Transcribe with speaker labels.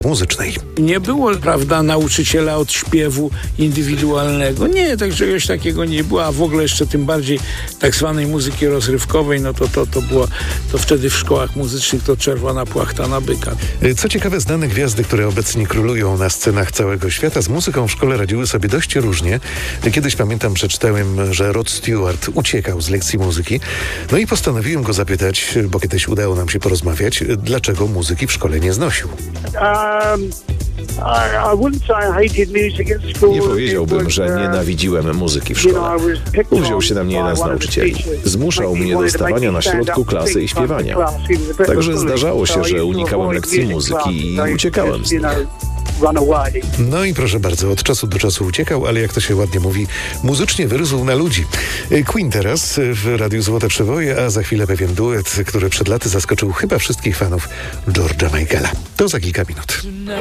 Speaker 1: muzycznej.
Speaker 2: Nie było, prawda, nauczyciela od śpiewu indywidualnego. Nie, tak czegoś takiego nie było, a w ogóle jeszcze tym bardziej tak zwanej muzyki rozrywkowej, no to było, to wtedy w szkołach muzycznych to czerwona płachta na byka.
Speaker 1: Co ciekawe, znane gwiazdy, które obecnie królują na scenach całego świata, z muzyką w szkole radziły sobie dość różnie. Kiedyś, pamiętam, przeczytałem, że Rod Stewart uciekał z lekcji muzyki, no i postanowiłem go zapytać, bo kiedyś udało nam się porozmawiać, dlaczego muzyki w szkole nie znosił.
Speaker 3: Nie powiedziałbym, że nienawidziłem muzyki w szkole. Uwziął się na mnie jeden z nauczycieli. Zmuszał mnie do stawania na środku klasy i śpiewania. Także zdarzało się, że unikałem lekcji muzyki i uciekałem z nich.
Speaker 1: No i proszę bardzo, od czasu do czasu uciekał, ale jak to się ładnie mówi, muzycznie wyrósł na ludzi. Queen teraz w Radiu Złote Przeboje, a za chwilę pewien duet, który przed laty zaskoczył chyba wszystkich fanów George'a Michaela. To za kilka minut.